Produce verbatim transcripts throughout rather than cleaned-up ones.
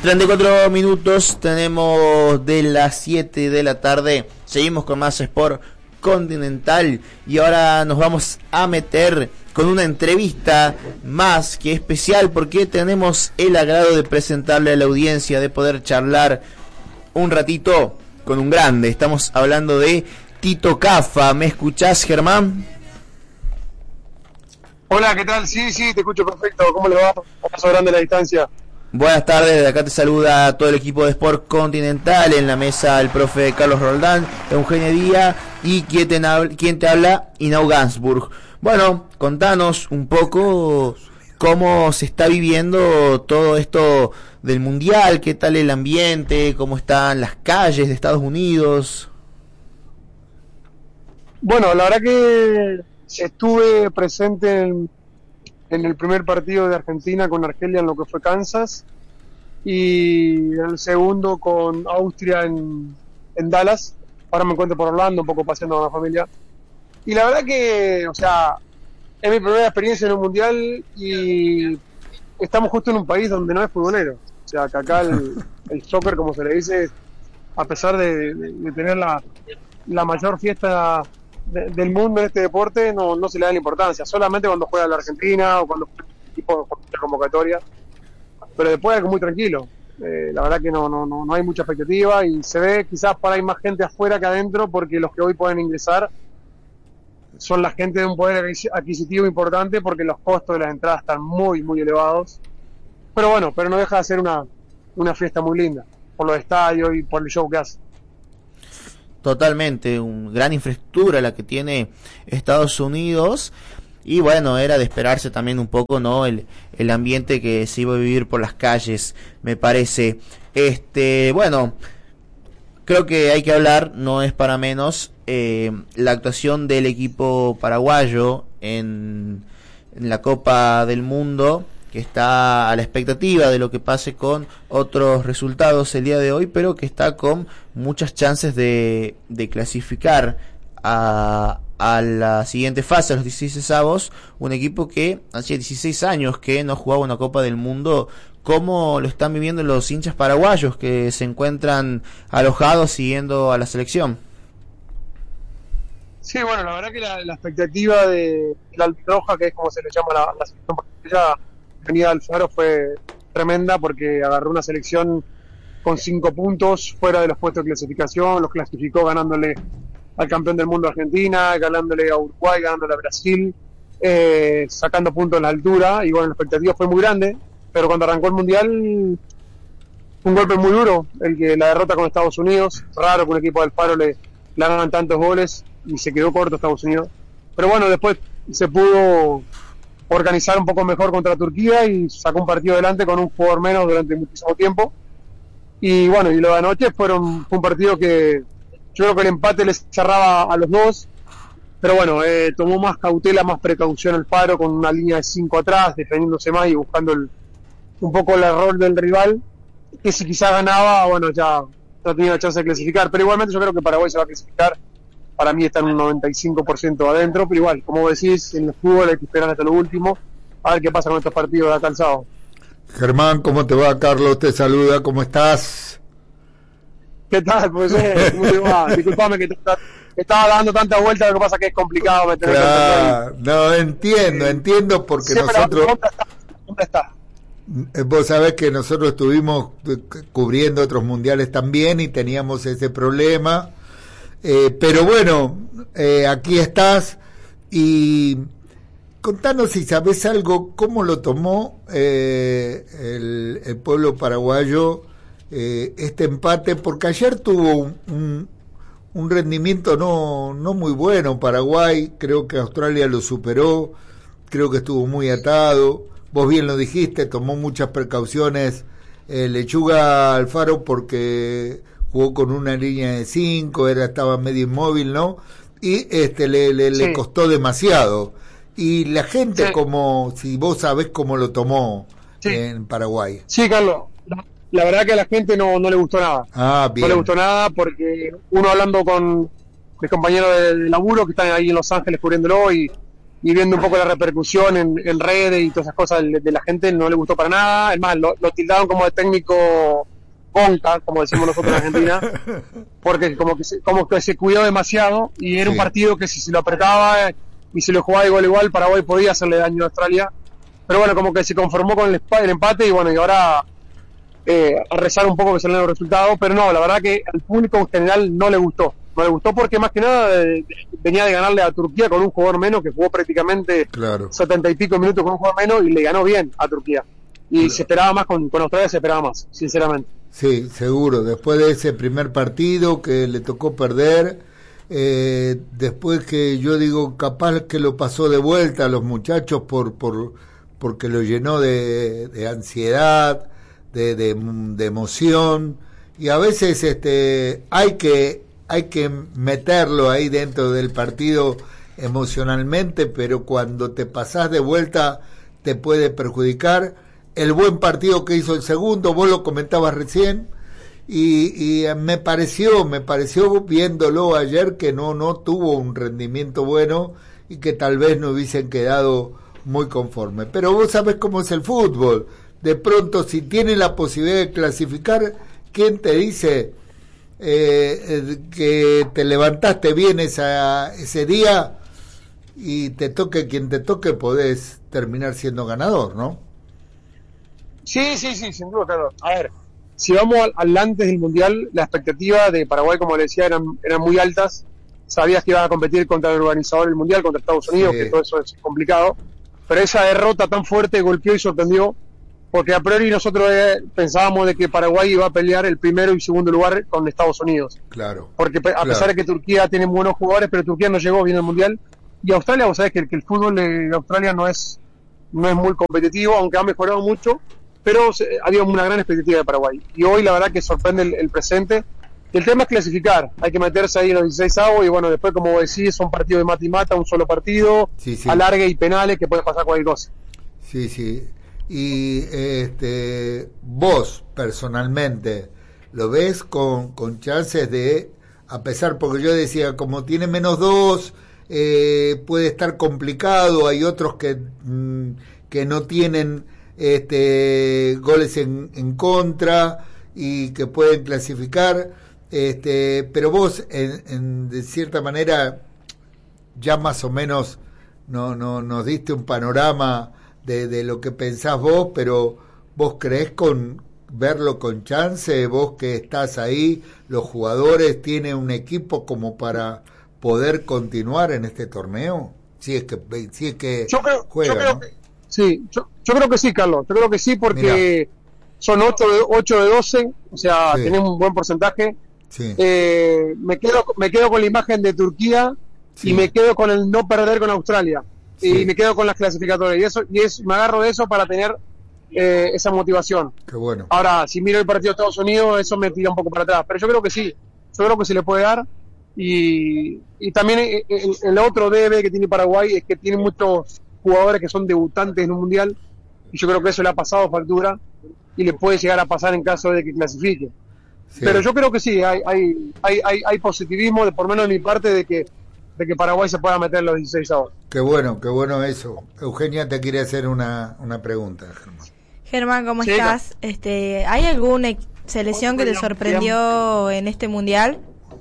treinta y cuatro minutos tenemos de las siete de la tarde. Seguimos con más Sport Continental y ahora nos vamos a meter con una entrevista más que especial, porque tenemos el agrado de presentarle a la audiencia, de poder charlar un ratito con un grande. Estamos hablando de Tito Cafa. ¿Me escuchás, Germán? Hola, ¿qué tal? Sí, sí, te escucho perfecto. ¿Cómo le va? Un paso grande la distancia. Buenas tardes, de acá te saluda todo el equipo de Sport Continental. En la mesa el profe Carlos Roldán, Eugenio Díaz y quien te, habla, quien te habla, Inau Gansburg. Bueno, contanos un poco cómo se está viviendo todo esto del Mundial, qué tal el ambiente, cómo están las calles de Estados Unidos. Bueno, la verdad que estuve presente en, en el primer partido de Argentina con Argelia en lo que fue Kansas, y el segundo con Austria en, en Dallas. Ahora me encuentro por Orlando, un poco paseando con la familia. Y la verdad que, o sea, es mi primera experiencia en un mundial y estamos justo en un país donde no es futbolero. O sea, que acá el, el soccer, como se le dice, a pesar de, de, de tener la, la mayor fiesta de, del mundo en este deporte, no, no se le da la importancia. Solamente cuando juega la Argentina o cuando juega el equipo de convocatoria. Pero después es algo muy tranquilo. Eh, la verdad que no, no, no, no hay mucha expectativa y se ve quizás por ahí más gente afuera que adentro, porque los que hoy pueden ingresar son la gente de un poder adquisitivo importante, porque los costos de las entradas están muy, muy elevados. Pero bueno, pero no deja de ser una, una fiesta muy linda, por los estadios y por el show que hace. Totalmente, una gran infraestructura la que tiene Estados Unidos. Y bueno, era de esperarse también un poco, ¿no? El, el ambiente que se iba a vivir por las calles, me parece. Este, bueno, creo que hay que hablar, no es para menos, eh, la actuación del equipo paraguayo en, en la Copa del Mundo, que está a la expectativa de lo que pase con otros resultados el día de hoy, pero que está con muchas chances de, de clasificar a, a la siguiente fase, a los dieciseisavos, un equipo que hacía dieciséis años que no jugaba una Copa del Mundo. ¿Cómo lo están viviendo los hinchas paraguayos que se encuentran alojados siguiendo a la selección? Sí, bueno, la verdad que la, la expectativa de la Albiroja, que es como se le llama la, la selección paraguaya, venida Alfaro, fue tremenda, porque agarró una selección con cinco puntos fuera de los puestos de clasificación, los clasificó ganándole al campeón del mundo Argentina, ganándole a Uruguay, ganándole a Brasil, eh, sacando puntos en la altura, y bueno, la expectativa fue muy grande, pero cuando arrancó el Mundial fue un golpe muy duro, el que la derrota con Estados Unidos. Raro que un equipo de Alfaro le, le hagan tantos goles y se quedó corto Estados Unidos, pero bueno, después se pudo organizar un poco mejor contra Turquía y sacó un partido adelante con un jugador menos durante muchísimo tiempo. Y bueno, y lo de anoche fueron, fue un partido que yo creo que el empate les cerraba a los dos, pero bueno, eh, tomó más cautela, más precaución el Faro, con una línea de cinco atrás, defendiéndose más y buscando el, un poco el error del rival, que si quizás ganaba, bueno, ya no tenía la chance de clasificar. Pero igualmente yo creo que Paraguay se va a clasificar. Para mí está en un noventa y cinco por ciento adentro, pero igual, como decís, en el fútbol hay que esperar hasta lo último, a ver qué pasa con estos partidos de acá al sábado. Germán, ¿cómo te va? Carlos te saluda, ¿cómo estás? ¿Qué tal, profesor? ¿Cómo te va? Disculpame que te, te estaba dando tantas vueltas, lo que pasa es que es complicado meter. Claro, no, entiendo, eh, entiendo, porque siempre nosotros... ¿Dónde está? ¿Dónde está? Vos sabés que nosotros estuvimos cubriendo otros mundiales también y teníamos ese problema, eh, pero bueno, eh, aquí estás y contanos si sabés algo, cómo lo tomó eh, el, el pueblo paraguayo eh, este empate, porque ayer tuvo un, un, un rendimiento no, no muy bueno Paraguay, creo que Australia lo superó, creo que estuvo muy atado. Vos bien lo dijiste, tomó muchas precauciones eh, Lechuga Alfaro, porque jugó con una línea de cinco, era estaba medio inmóvil, ¿no? Y este le, le, sí. le costó demasiado. Y la gente, sí. como si vos sabés cómo lo tomó sí. en Paraguay. Sí, Carlos, la, la verdad que a la gente no, no le gustó nada. Ah, bien. No le gustó nada porque uno hablando con mis compañeros de, de laburo que están ahí en Los Ángeles cubriéndolo, y y viendo un poco la repercusión en, en redes y todas esas cosas de, de la gente, no le gustó para nada. Es más, lo, lo tildaron como de técnico conca, como decimos nosotros en Argentina, porque como que se, como que se cuidó demasiado, y era sí. un partido que si se lo apretaba y se lo jugaba igual igual, Paraguay podía hacerle daño a Australia, pero bueno, como que se conformó con el, el empate, y bueno, y ahora eh, a rezar un poco que salieron los resultados. Pero no, la verdad que al público en general no le gustó, no le gustó porque más que nada eh, venía de ganarle a Turquía con un jugador menos, que jugó prácticamente claro. setenta y pico minutos con un jugador menos, y le ganó bien a Turquía, y claro. se esperaba más, con, con Australia se esperaba más, sinceramente. Sí, seguro, después de ese primer partido que le tocó perder, eh, después que yo digo, capaz que lo pasó de vuelta a los muchachos por, por porque lo llenó de, de ansiedad, de, de, de emoción, y a veces este hay que hay que meterlo ahí dentro del partido emocionalmente, pero cuando te pasás de vuelta te puede perjudicar. El buen partido que hizo el segundo, vos lo comentabas recién, y, y me pareció, me pareció viéndolo ayer que no, no tuvo un rendimiento bueno y que tal vez no hubiesen quedado muy conformes. Pero vos sabés cómo es el fútbol. De pronto, si tiene la posibilidad de clasificar, ¿quién te dice eh, que te levantaste bien esa, ese día y te toque quien te toque, podés terminar siendo ganador, ¿no? Sí, sí, sí, sin duda, claro. A ver, si vamos al, al antes del Mundial, la expectativa de Paraguay, como le decía, eran, eran muy altas. Sabías que iba a competir contra el organizador del Mundial, contra Estados Unidos, sí. que todo eso es complicado. Pero esa derrota tan fuerte golpeó y sorprendió, porque a priori nosotros eh, pensábamos de que Paraguay iba a pelear el primero y segundo lugar con Estados Unidos. Claro. Porque a claro. pesar de que Turquía tiene buenos jugadores, pero Turquía no llegó bien al Mundial. Y Australia, vos sabés que, que el fútbol de Australia no es, no es muy competitivo, aunque ha mejorado mucho. Pero eh, había una gran expectativa de Paraguay, y hoy la verdad que sorprende el, el presente. El tema es clasificar, hay que meterse ahí en los dieciséis avos, y bueno, después, como decís, son partidos de mata y mata, un solo partido, sí, sí. alargue y penales, que puede pasar cualquier cosa. Sí, sí. Y este, vos, personalmente, ¿lo ves con, con chances de, a pesar, porque yo decía, como tiene menos dos, eh, puede estar complicado, hay otros que, mm, que no tienen este goles en, en contra y que pueden clasificar, este pero vos en, en de cierta manera ya más o menos no no nos diste un panorama de, de lo que pensás vos, pero vos creés con verlo con chance, vos que estás ahí, los jugadores tienen un equipo como para poder continuar en este torneo, si es que si es que yo creo, juega, yo creo ¿no? que, sí, yo, yo creo que sí, Carlos, yo creo que sí, porque Mirá. son ocho de doce, o sea, sí. tenés un buen porcentaje. Sí. Eh, me quedo me quedo con la imagen de Turquía, sí. y me quedo con el no perder con Australia, sí. y me quedo con las clasificatorias, y eso y es me agarro de eso para tener eh, esa motivación. Qué bueno. Ahora, si miro el partido de Estados Unidos, eso me tira un poco para atrás, pero yo creo que sí, yo creo que se le puede dar. Y, y también el, el otro debe que tiene Paraguay es que tiene muchos jugadores que son debutantes en un mundial, y yo creo que eso le ha pasado factura y le puede llegar a pasar en caso de que clasifique. Sí. Pero yo creo que sí, hay hay, hay, hay, hay positivismo, de, por menos de mi parte, de que de que Paraguay se pueda meter en los dieciséis ahora. Qué bueno, qué bueno eso. Eugenia te quiere hacer una, una pregunta, Germán. Germán, ¿cómo sí, estás? Este, ¿hay alguna selección que te sorprendió en este mundial?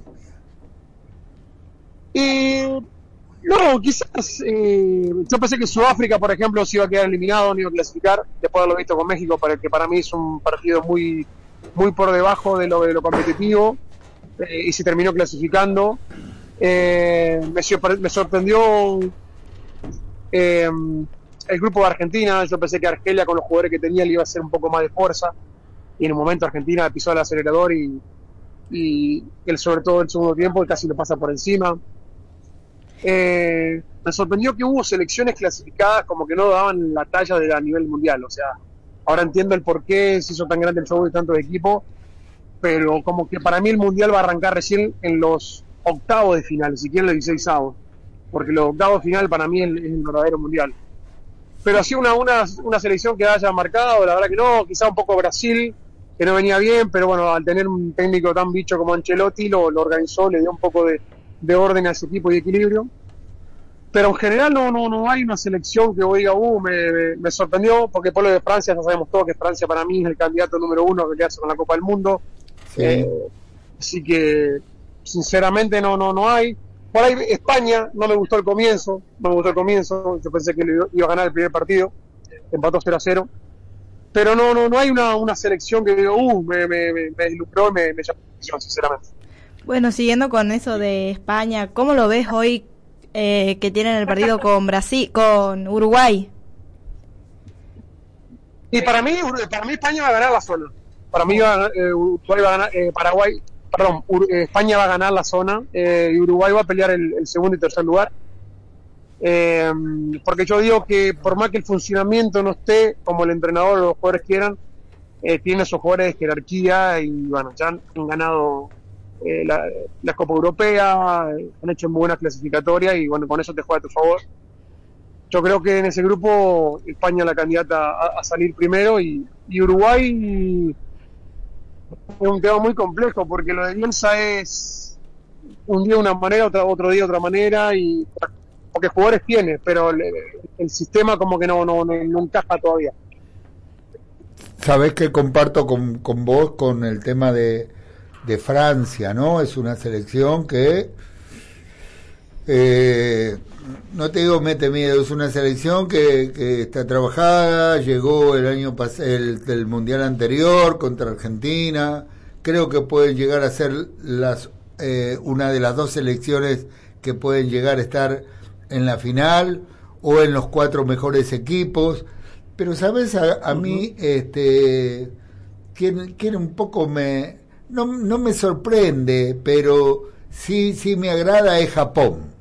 Eh, no, quizás eh, yo pensé que Sudáfrica, por ejemplo, se iba a quedar eliminado, no iba a clasificar, después de haberlo visto con México, para que para mí es un partido muy muy por debajo de lo, de lo competitivo, eh, y se terminó clasificando. Eh, me, me sorprendió eh, el grupo de Argentina. Yo pensé que Argelia, con los jugadores que tenía, le iba a hacer un poco más de fuerza, y en un momento Argentina pisó el acelerador y, y él, sobre todo el segundo tiempo, casi lo pasa por encima. Eh, me sorprendió que hubo selecciones clasificadas como que no daban la talla de a nivel mundial. O sea, ahora entiendo el por qué se hizo tan grande el show de tantos equipos, pero como que para mí el mundial va a arrancar recién en los octavos de final, si quieren los dieciseisavos, porque los octavos de final para mí es el, es el verdadero mundial. Pero así una, una, una selección que haya marcado, la verdad que no, quizá un poco Brasil, que no venía bien, pero bueno, al tener un técnico tan bicho como Ancelotti, lo, lo organizó, le dio un poco de, de orden a ese equipo y equilibrio. pero en general no no no hay una selección que vos diga, uh, me, me, me sorprendió, porque por lo de Francia ya sabemos todo que Francia para mí es el candidato número uno que hace con la Copa del Mundo. Sí. Eh, así que sinceramente no no no hay. Por ahí España no me gustó el comienzo, no me gustó el comienzo, yo pensé que le iba a ganar el primer partido, empató cero a cero, pero no no no hay una, una selección que diga, uh, me, me, me, me ilustró y me, me llamó la atención, sinceramente. Bueno, siguiendo con eso de España, ¿cómo lo ves hoy eh, que tienen el partido con Brasil, con Uruguay? Y para mí, para mí España va a ganar la zona. Para mí va, eh, Uruguay va a ganar, eh, Paraguay, perdón, Ur, eh, España va a ganar la zona eh, y Uruguay va a pelear el, el segundo y tercer lugar. Eh, porque yo digo que por más que el funcionamiento no esté como el entrenador o los jugadores quieran, eh, tiene esos jugadores de jerarquía y bueno, ya han, han ganado eh, la, la Copa Europea, eh, han hecho muy buenas clasificatorias y bueno, con eso te juega a tu favor. Yo creo que en ese grupo España es la candidata a, a salir primero y, y Uruguay es un tema muy complejo porque lo de Bielsa es un día de una manera, otro, otro día de otra manera, y porque jugadores tiene, pero el, el sistema como que no, no, no, no encaja todavía. Sabés que comparto con, con vos con el tema de, de Francia, ¿no? Es una selección que eh, no te digo mete miedo, es una selección que, que está trabajada, llegó el año pas- el del mundial anterior contra Argentina, creo que pueden llegar a ser las eh, una de las dos selecciones que pueden llegar a estar en la final o en los cuatro mejores equipos, pero sabes a, a uh-huh. mí este que, que un poco me no, no me sorprende, pero sí sí me agrada es Japón.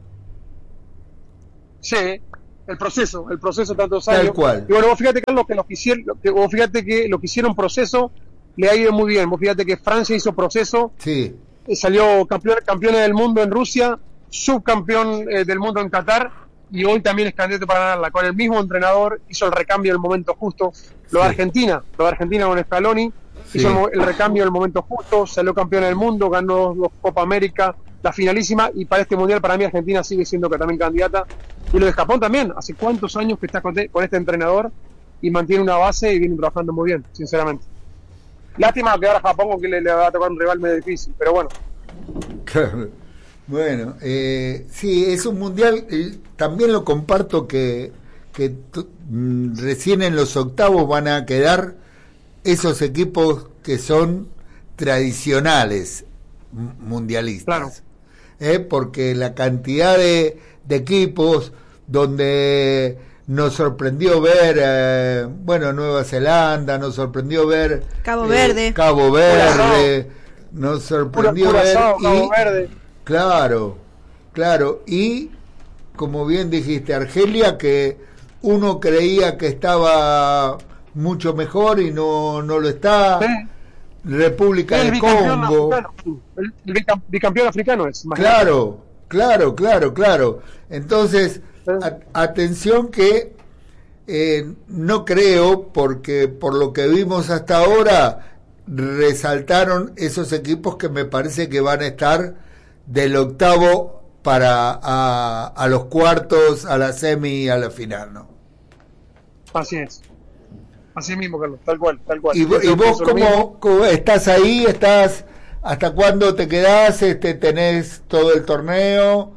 Sí, el proceso, el proceso de tantos años. Tal cual. Y bueno, vos fíjate, Carlos, que lo que hicieron, que, vos fíjate que lo que hicieron proceso le ha ido muy bien. Vos fíjate que Francia hizo proceso, sí. eh, salió campeón, campeona del mundo en Rusia, subcampeón eh, del mundo en Qatar, y hoy también es candidato para ganarla. Con el mismo entrenador hizo el recambio en el momento justo. Lo de sí. Argentina, lo de Argentina con Scaloni, sí. hizo el, el recambio en el momento justo, salió campeón del mundo, ganó dos Copa América, la finalísima, y para este mundial para mí Argentina sigue siendo que también candidata. Y lo de Japón también, hace cuántos años que está con, te, con este entrenador y mantiene una base y viene trabajando muy bien, sinceramente. Lástima que ahora Japón con que le, le va a tocar un rival medio difícil, pero bueno. Claro. Bueno, eh, sí, es un mundial, eh, también lo comparto que, que t- mm, recién en los octavos van a quedar esos equipos que son tradicionales m- mundialistas. Claro. Eh, porque la cantidad de, de equipos donde nos sorprendió ver, eh, bueno, Nueva Zelanda, nos sorprendió ver Cabo eh, Verde, Cabo Verde, nos sorprendió Pura, ver Curazao, y, Cabo Verde. Claro, claro, y como bien dijiste, Argelia, que uno creía que estaba mucho mejor y no, no lo está. Sí. República el del Congo. Africano, el, el bicampeón africano es. Claro, claro, claro, claro. Entonces, sí. a, atención que eh, no creo, porque por lo que vimos hasta ahora, resaltaron esos equipos que me parece que van a estar del octavo para a, a los cuartos, a la semi y a la final, ¿no? Así es. Así mismo, Carlos, tal cual, tal cual. ¿Y, y vos cómo, cómo estás ahí? ¿Estás hasta cuándo te quedás? Este, ¿tenés todo el torneo?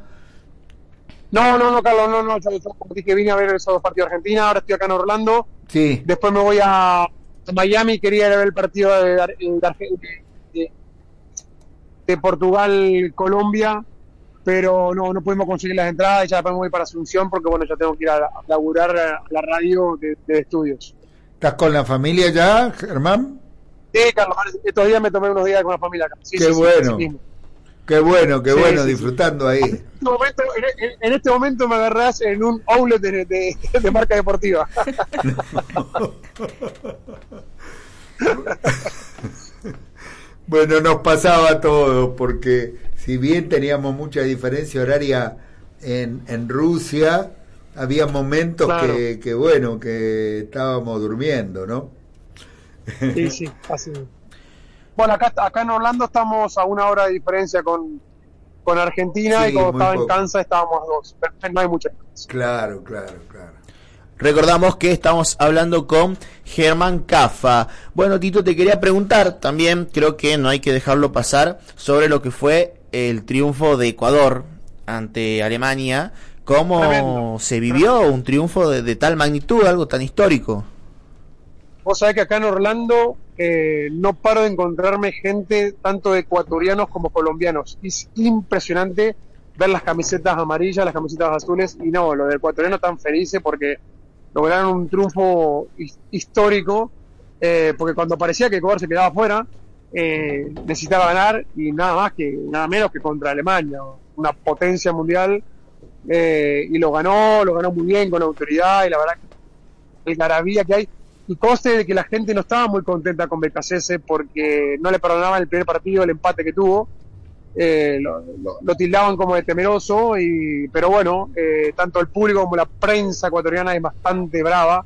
No, no, no, Carlos, no, no. Yo, yo como dije, vine a ver esos dos partidos de Argentina, ahora estoy acá en Orlando. Sí. Después me voy a, a Miami, quería ir a ver el partido de, de, de, de Portugal, Colombia, pero no, no pudimos conseguir las entradas y ya después me voy para Asunción porque, bueno, ya tengo que ir a, a laburar a la radio de, de estudios. ¿Estás con la familia ya, Germán? Sí, Carlos, estos días me tomé unos días con la familia acá. Sí, qué, sí, bueno. Sí, sí qué bueno, qué sí, bueno, sí, disfrutando sí. ahí. En este, momento, en, en este momento me agarrás en un outlet de, de, de marca deportiva. Bueno, nos pasaba todo, porque si bien teníamos mucha diferencia horaria en, en Rusia, había momentos claro. que, que, bueno, que estábamos durmiendo, ¿no? Sí, sí, así. Bueno, acá, acá en Orlando estamos a una hora de diferencia con, con Argentina Sí, y cuando muy estaba poco. en Kansas estábamos dos. Pero no hay mucha diferencia. Claro, claro, claro. Recordamos que estamos hablando con Germán Cafa. Bueno, Tito, te quería preguntar también, creo que no hay que dejarlo pasar, sobre lo que fue el triunfo de Ecuador ante Alemania. ¿Cómo Tremendo. se vivió un triunfo de, de tal magnitud, algo tan histórico? Vos sabés que acá en Orlando eh, no paro de encontrarme gente, tanto ecuatorianos como colombianos. Es impresionante ver las camisetas amarillas, las camisetas azules, y no, los de ecuatorianos están felices porque lograron un triunfo his- histórico, eh, porque cuando parecía que Ecuador se quedaba fuera, eh, necesitaba ganar, y nada más que, nada menos que contra Alemania, una potencia mundial, eh, y lo ganó, lo ganó muy bien, con autoridad, y la verdad que el garabía que hay, y conste de que la gente no estaba muy contenta con B K C S porque no le perdonaban el primer partido, el empate que tuvo, eh, lo, lo, lo tildaban como de temeroso, y, pero bueno, eh, tanto el público como la prensa ecuatoriana es bastante brava,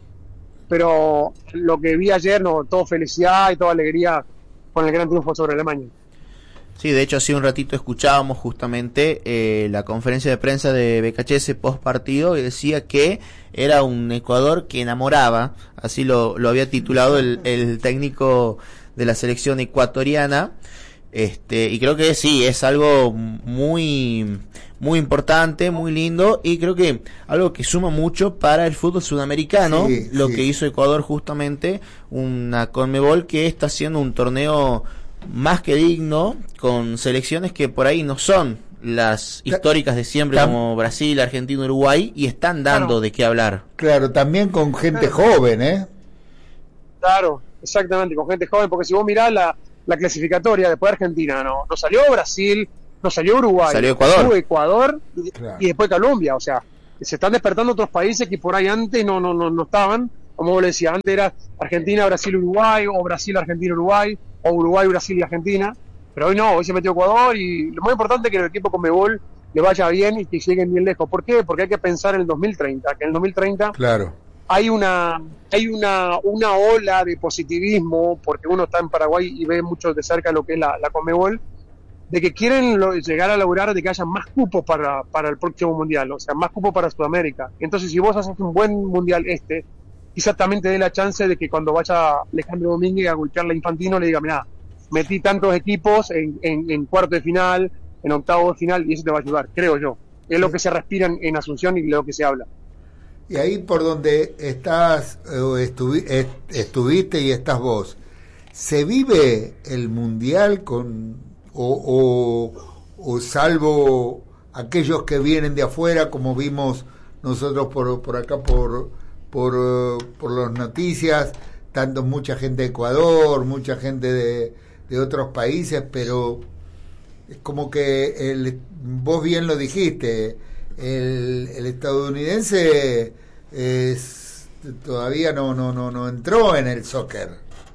pero lo que vi ayer, no, todo felicidad y toda alegría con el gran triunfo sobre Alemania. Sí, de hecho hace un ratito escuchábamos justamente eh, la conferencia de prensa de B K C S post partido y decía que era un Ecuador que enamoraba, así lo, lo había titulado el, el técnico de la selección ecuatoriana. Este, y creo que sí, es algo muy, muy importante, muy lindo, y creo que algo que suma mucho para el fútbol sudamericano, Sí, lo sí. que hizo Ecuador justamente, una Conmebol que está haciendo un torneo más que digno, con selecciones que por ahí no son las históricas de siempre, Tam- como Brasil, Argentina, Uruguay, y están dando Claro. de qué hablar. Claro, también con gente joven, ¿eh? Claro, exactamente, con gente joven, porque si vos mirás la, la clasificatoria, después de Argentina, no, no salió Brasil, no salió Uruguay, Salió Ecuador. estuvo Ecuador y, Claro. y después Colombia, o sea, se están despertando otros países que por ahí antes no, no, no, no estaban, como vos le decías, antes era Argentina, Brasil, Uruguay, o Brasil, Argentina, Uruguay, o Uruguay, Brasil y Argentina, pero hoy no, hoy se metió Ecuador, y lo más importante es que el equipo Conmebol le vaya bien y que lleguen bien lejos. ¿Por qué? Porque hay que pensar en el dos mil treinta, que en el dos mil treinta Claro. hay una hay una una ola de positivismo, porque uno está en Paraguay y ve mucho de cerca lo que es la, la Conmebol, de que quieren lo- llegar a lograr de que haya más cupos para, para el próximo mundial, o sea, más cupos para Sudamérica. Entonces, si vos haces un buen mundial este, quizás también te dé la chance de que cuando vaya Alejandro Domínguez a golpear la Infantino le diga, mirá, metí tantos equipos en, en, en cuarto de final, en octavo de final, y eso te va a ayudar, creo yo. Es lo que se respira en, en Asunción y lo que se habla. Y ahí por donde estás, eh, o estuvi- est- estuviste y estás vos, ¿se vive el mundial con o, o, o salvo aquellos que vienen de afuera, como vimos nosotros por, por acá por, por, eh, por las noticias, tanto mucha gente de Ecuador, mucha gente de, de otros países, pero es como que el, vos bien lo dijiste, el, el estadounidense es, todavía no, no, no, no entró en el soccer.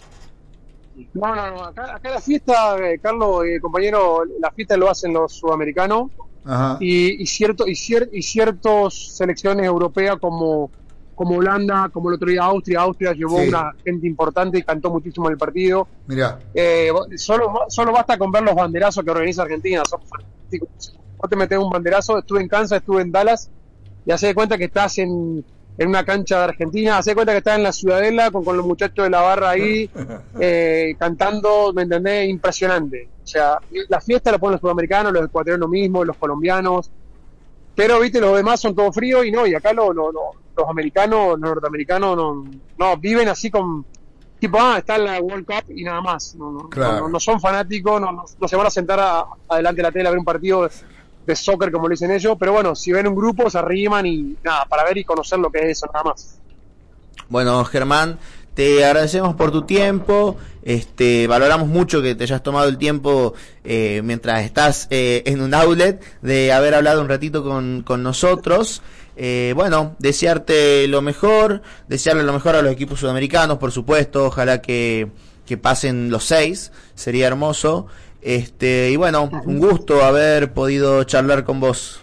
No, no, no. Acá, acá la fiesta, eh, Carlos, eh, compañero, la fiesta lo hacen los sudamericanos Ajá. y, y cierto y, cier, y ciertas selecciones europeas como como Holanda, como el otro día Austria. Austria llevó Sí. una gente importante y cantó muchísimo en el partido. Mirá, Eh, solo solo basta con ver los banderazos que organiza Argentina. Son fantásticos. Vos te metés un banderazo. Estuve en Kansas, estuve en Dallas, y hace de cuenta que estás en, en una cancha de Argentina. Hace de cuenta que estás en la Ciudadela con, con los muchachos de la barra ahí eh, cantando, ¿me entendés? Impresionante. O sea, la fiesta la ponen los sudamericanos, los ecuatorianos mismos, los colombianos. Pero, viste, los demás son todo frío y no, y acá lo, lo, lo, los americanos, los norteamericanos, no, no, viven así con, tipo, ah, está en la World Cup y nada más. No, no, Claro. no, no son fanáticos, no, no, no se van a sentar a, adelante de la tele a ver un partido de, de soccer como lo dicen ellos, pero bueno, si ven un grupo se arriman y nada, para ver y conocer lo que es eso, nada más. Bueno, Germán, te agradecemos por tu tiempo, este, valoramos mucho que te hayas tomado el tiempo eh, mientras estás eh, en un outlet de haber hablado un ratito con, con nosotros. Eh, bueno, desearte lo mejor, desearle lo mejor a los equipos sudamericanos, por supuesto, ojalá que, que pasen los seis, sería hermoso. Este, y bueno, un gusto haber podido charlar con vos.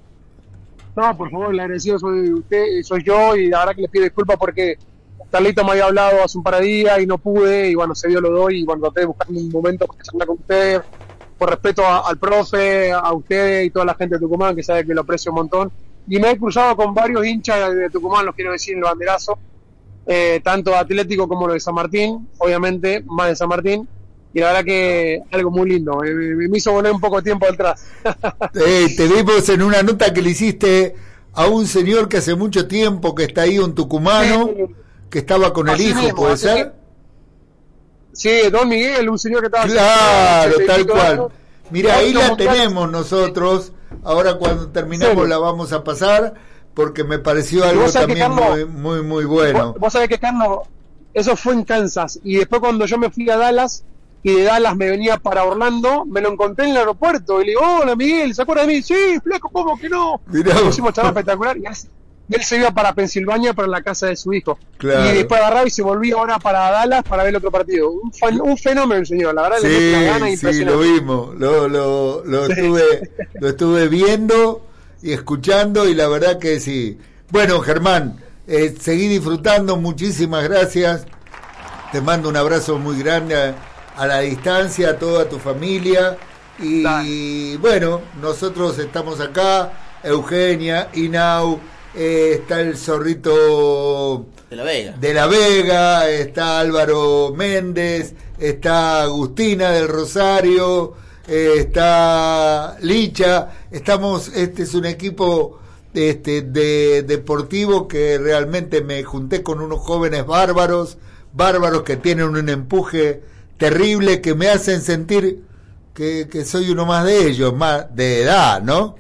No, por favor, el agradecido soy usted, soy yo, y la verdad que les pido disculpas porque Carlito me había hablado hace un par de días y no pude, y bueno, se dio lo doy, y bueno, traté de buscar un momento para charlar con ustedes, por respeto a, al profe, a ustedes y toda la gente de Tucumán, que sabe que lo aprecio un montón. Y me he cruzado con varios hinchas de Tucumán, los quiero decir, en el banderazo, eh, tanto Atlético como lo de San Martín, obviamente, más de San Martín. Y la verdad que algo muy lindo, me, me hizo volver un poco de tiempo atrás. eh, te vimos en una nota que le hiciste a un señor que hace mucho tiempo que está ahí, un tucumano, sí, que estaba con el hijo, mismo, ¿puede ser? Sí, Don Miguel, un señor que estaba... Claro, tal cual. Mira, ahí la tenemos nosotros, ahora cuando terminamos la vamos a pasar, porque me pareció algo también Carlos, muy, muy, muy bueno. Vos, vos sabés que, Carlos, eso fue en Kansas, y después cuando yo me fui a Dallas, y de Dallas me venía para Orlando, me lo encontré en el aeropuerto, y le digo, hola Miguel, ¿se acuerda de mí? Sí, flaco, ¿cómo que no? Mirá. Nos pusimos charla espectacular, y él se iba para Pensilvania, para la casa de su hijo. Claro. Y después agarraba y se volvía ahora para Dallas para ver el otro partido. Un, fan, un fenómeno el señor, la verdad, sí, le mete una gana sí, impresionante. Lo vimos, lo, lo, lo, sí. estuve, lo estuve viendo y escuchando, y la verdad que sí. Bueno, Germán, eh, seguí disfrutando, muchísimas gracias. Te mando un abrazo muy grande a, a la distancia, a toda tu familia. Y Dale. Bueno, nosotros estamos acá, Eugenia, Inau, eh, está el Zorrito de la Vega, de la Vega, está Álvaro Méndez, está Agustina del Rosario, eh, está Licha. Estamos, este es un equipo este de deportivo que realmente me junté con unos jóvenes bárbaros, bárbaros que tienen un empuje terrible, que me hacen sentir que, que soy uno más de ellos, más de edad, ¿no?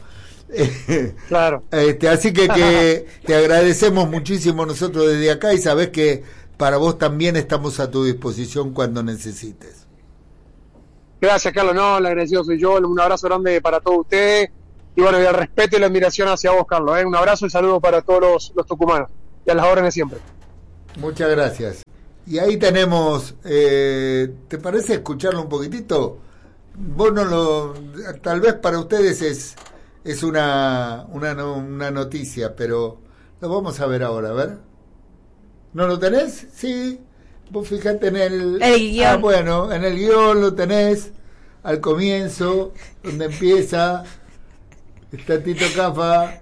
Claro. Este, así que, que te agradecemos muchísimo nosotros desde acá, y sabés que para vos también estamos a tu disposición cuando necesites. Gracias, Carlos. No, el agradecido soy yo. Un abrazo grande para todos ustedes. Y bueno, y el respeto y la admiración hacia vos, Carlos. ¿eh? Un abrazo y saludo para todos los, los tucumanos. Y a las órdenes siempre. Muchas gracias. Y ahí tenemos, eh, ¿te parece escucharlo un poquitito? Vos no lo, tal vez para ustedes es es una, una una noticia, pero lo vamos a ver ahora, a ver. ¿No lo tenés? Sí. Vos fijate en el... El guión. Ah, bueno, en el guión lo tenés al comienzo, donde empieza está Tito Cafa.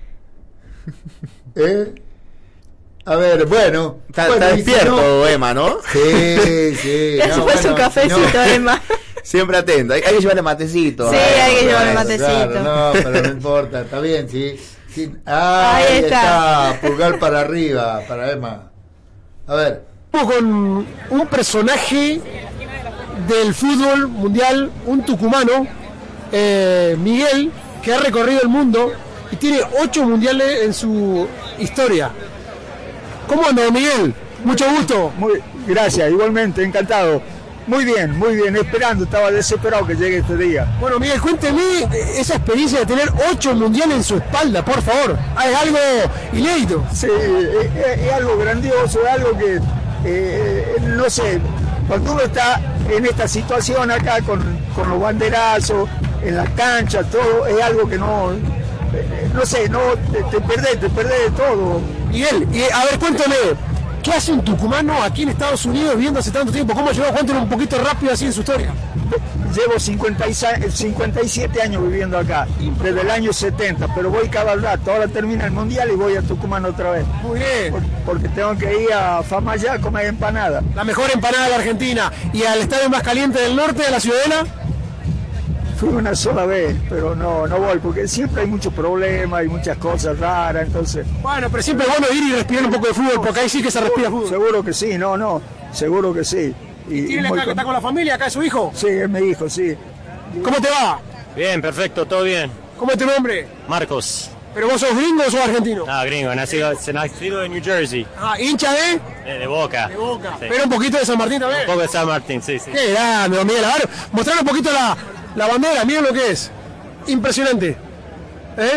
¿Eh? A ver, bueno. Está, bueno, está despierto, no, Emma, ¿no? Sí, sí. Ya no, se fue bueno, su cafecito, no. Emma. Siempre atento, hay, hay que llevarle matecito. Sí, ¿eh? hay que llevarle Claro, matecito. Claro, no, pero no importa, está bien, sí. sí. Ah, ahí, ahí está. está, pulgar para arriba, para Emma. A ver. Con un personaje del fútbol mundial, un tucumano, eh, Miguel, que ha recorrido el mundo y tiene ocho mundiales en su historia. ¿Cómo anda, Miguel? Mucho gusto. Muy, gracias, igualmente, encantado. Muy bien, muy bien, esperando, estaba desesperado que llegue este día. Bueno, Miguel, cuénteme esa experiencia de tener ocho mundiales en su espalda, por favor. Es algo inédito. Sí, es, es algo grandioso, es algo que, eh, no sé, cuando uno está en esta situación acá con, con los banderazos, en la cancha, todo, es algo que no, eh, no sé, no te, te perdés, te perdés de todo. Miguel, y a ver, cuéntame. ¿Qué hace un tucumano aquí en Estados Unidos viviendo hace tanto tiempo? ¿Cómo llegó? Cuéntanos un poquito rápido así en su historia. Llevo cincuenta y seis, cincuenta y siete años viviendo acá, desde el año setenta, pero voy cada rato. Ahora termina el mundial y voy a Tucumán otra vez. Muy bien. Por, porque tengo que ir a Famayá a comer empanada. La mejor empanada de la Argentina. ¿Y al estadio más caliente del norte de la Ciudadela? Fui una sola vez, pero no, no voy, porque siempre hay muchos problemas, hay muchas cosas raras, entonces... Bueno, pero siempre es bueno ir y respirar un poco de fútbol, porque ahí sí que se respira fútbol. Seguro que sí, no, no, seguro que sí. ¿Y, ¿Y tiene acá con... que está con la familia, acá es su hijo? Sí, es mi hijo, sí. ¿Cómo te va? Bien, perfecto, todo bien. ¿Cómo es tu nombre? Marcos. ¿Pero vos sos gringo o sos argentino? Ah, gringo, nacido, nacido en New Jersey. Ah, ¿hincha de? De, de Boca. De Boca. Sí. ¿Pero un poquito de San Martín también? Un poco de San Martín, sí, sí. Qué grande, don Miguel. A ver, mostrar un poquito la, la bandera, miren lo que es. Impresionante. ¿Eh?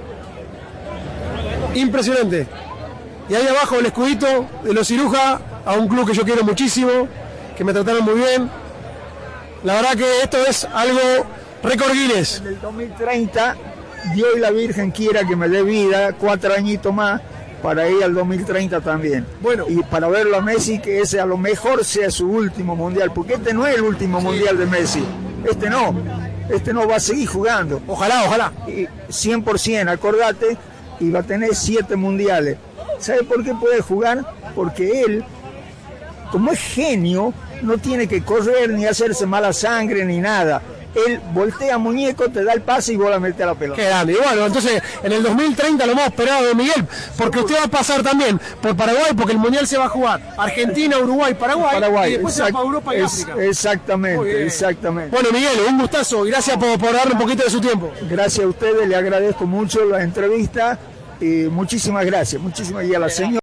Impresionante. Y ahí abajo el escudito de los Ciruja, a un club que yo quiero muchísimo, que me trataron muy bien. La verdad que esto es algo récord Guinness. En el dos mil treinta, Dios y la Virgen quiera que me dé vida, cuatro añitos más, para ir al dos mil treinta también. Bueno. Y para verlo a Messi, que ese a lo mejor sea su último mundial, porque este no es el último sí. mundial de Messi. Este no, este no va a seguir jugando. Ojalá, ojalá. Y cien por ciento, acordate, y va a tener siete mundiales. ¿Sabe por qué puede jugar? Porque él, como es genio, no tiene que correr ni hacerse mala sangre ni nada. Él voltea muñeco, te da el pase y vos la metes a la pelota. Qué grande. Y bueno, entonces en el dos mil treinta lo hemos esperado de Miguel, porque usted va a pasar también por Paraguay, porque el Mundial se va a jugar Argentina, Uruguay, Paraguay, Paraguay y después se va para Europa y es, África. Exactamente, exactamente. Bueno, Miguel, un gustazo y gracias por, por darle un poquito de su tiempo. Gracias a ustedes, le agradezco mucho la entrevista y muchísimas gracias, muchísimas gracias a la señora.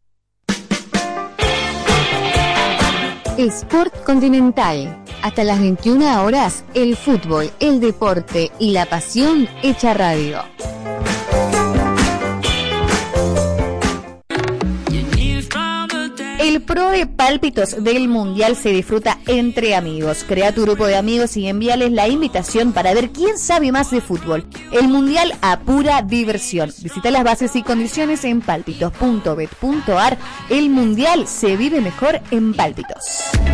Sport Continental. Hasta las veintiuna horas, el fútbol, el deporte y la pasión hecha radio. El Pro de Pálpitos del Mundial se disfruta entre amigos. Crea tu grupo de amigos y envíales la invitación para ver quién sabe más de fútbol. El Mundial a pura diversión. Visita las bases y condiciones en pálpitos punto bet punto ar. El Mundial se vive mejor en Pálpitos.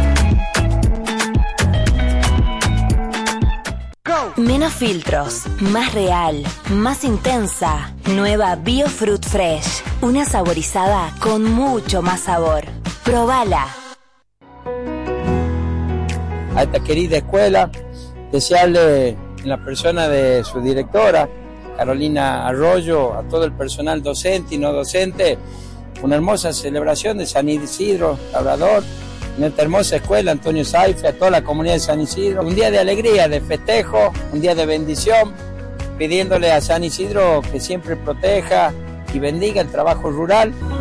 Menos filtros, más real, más intensa. Nueva Biofruit Fresh. Una saborizada con mucho más sabor. Probala. A esta querida escuela, desearle en la persona de su directora, Carolina Arroyo, a todo el personal docente y no docente, una hermosa celebración de San Isidro Labrador, en esta hermosa escuela, Antonio Saife, a toda la comunidad de San Isidro. Un día de alegría, de festejo, un día de bendición, pidiéndole a San Isidro que siempre proteja y bendiga el trabajo rural.